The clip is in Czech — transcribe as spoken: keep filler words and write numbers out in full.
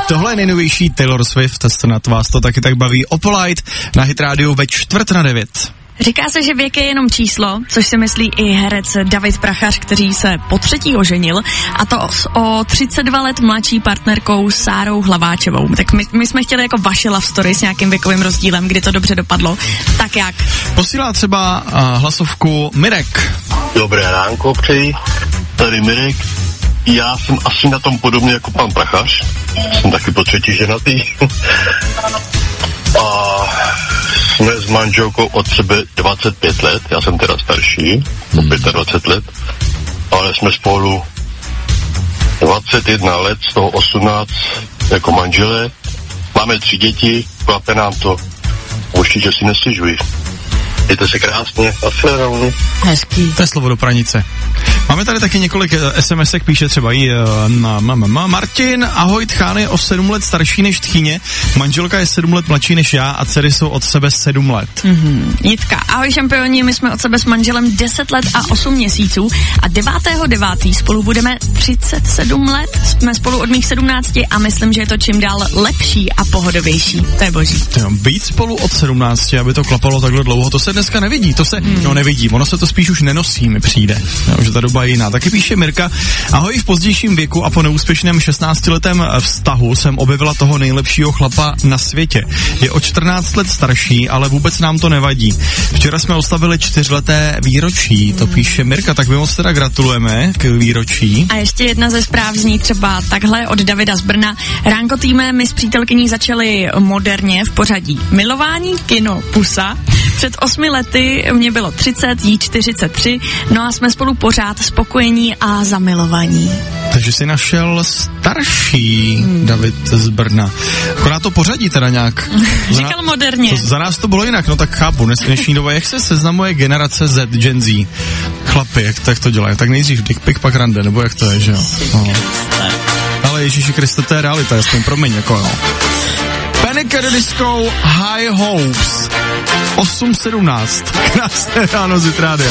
Tohle je nejnovější Taylor Swift, snad vás to taky tak baví. Oppolite na Hit Radio ve čtvrt na devět. Říká se, že věk je jenom číslo, což si myslí i herec David Prachař, který se po třetí oženil, a to s o třicet dva let mladší partnerkou Sárou Hlaváčevou. Tak my, my jsme chtěli jako vaše love story s nějakým věkovým rozdílem, kdy to dobře dopadlo. Tak jak? Posílá třeba uh, hlasovku Mirek. Dobré ránko přeji, tady Mirek. Já jsem asi na tom podobně jako pan Prachař. Jsem taky po třetí ženatý. A jsme s manželkou od sebe dvacet pět let, já jsem teda starší, o dvacet pět let, ale jsme spolu dvacet jedna let, z toho osmnáct jako manželé, máme tři děti, klape nám to, určitě si nestěžuji. Mějte se krásně, aslerovně. Hezký. To je slovo do pranice. Máme tady taky několik SMSek, píše třeba i na mama Martin. Ahoj, Tchán je o sedm let starší než tchýně, manželka je sedm let mladší než já a dcery jsou od sebe sedm let. Mm-hmm. Jitka, ahoj šampioni, my jsme od sebe s manželem deset let a osm měsíců a devátého devátého spolu budeme třicet sedm let. Jsme spolu od mých sedmnácti a myslím, že je to čím dál lepší a pohodovější. To je boží. Jo, být spolu od sedmnácti, aby to klapalo takhle dlouho, to se dneska nevidí, to se, mm. no nevidí, ono se to spíš už nenosí, mi přijde, jo, že ta doba je jiná. Taky píše Mirka, ahoj, v pozdějším věku a po neúspěšném šestnáctiletém vztahu jsem objevila toho nejlepšího chlapa na světě. Je o čtrnáct let starší, ale vůbec nám to nevadí. Včera jsme oslavili čtyřleté výročí, to píše Mirka, tak my moc teda gratulujeme k výročí. A ještě jedna ze zpráv zní třeba takhle od Davida z Brna. Ránko týme, my s přítelkyní začali moderně v pořadí milování, kino, pusa. Před osmi lety mě bylo třicet, jí čtyřicet tři, no a jsme spolu pořád spokojení a zamilovaní. Takže jsi našel starší hmm. David z Brna. Akorát to pořadí teda nějak. Říkal moderně. To, za nás to bylo jinak, no tak chápu, dnes dnešní doba, jak se seznamuje generace Z, Gen Z? Chlapi, jak tak to dělají? Tak nejdřív dick pic, pak rande, nebo jak to je, že jo? No. Ale Ježíši Kriste, to je realita, jasně, promiň, jako jo. Panic at the Disco, High Hopes, osm sedmnáct. Krásné ráno z Hit Rádia.